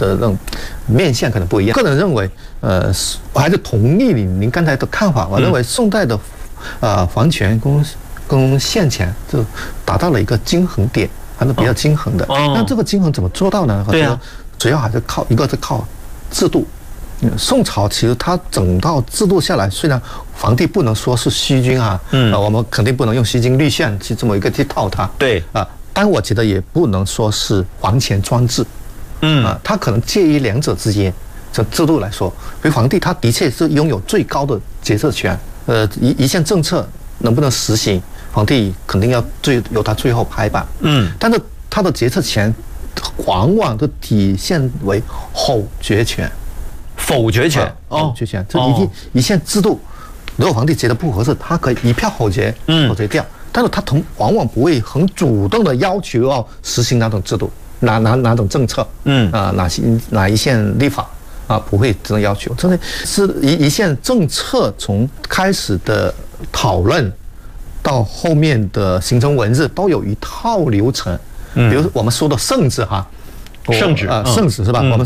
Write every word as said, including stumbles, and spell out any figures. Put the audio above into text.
的那种面向可能不一样。个人认为，呃，我还是同意您您刚才的看法。我认为宋代的呃皇权跟跟宪权就达到了一个均衡点，还是比较均衡的。 哦、 那这个均衡怎么做到呢？ 对啊， 主要还是靠一个是靠制度。宋朝其实它整套制度下来，虽然皇帝不能说是虚君啊，嗯，我们肯定不能用虚君律宪去这么一个去套它， 对啊，但我觉得也不能说是皇权专制，嗯啊，它可能介于两者之间。这制度来说，因为皇帝他的确是拥有最高的决策权，呃，一一项政策能不能实行，皇帝肯定要最由他最后拍板，嗯，但是他的决策权往往都体现为否决权。 否决权哦，否决权，这一定一项制度，如果皇帝觉得不合适，他可以一票否决，否决掉。但是他同往往不会很主动的要求要实行哪种制度，哪哪哪种政策，嗯啊，哪些哪一项立法啊，不会这种要求。这是一一项政策从开始的讨论到后面的形成文字，都有一套流程。比如我们说的圣旨哈。 圣旨啊，圣旨是吧？我们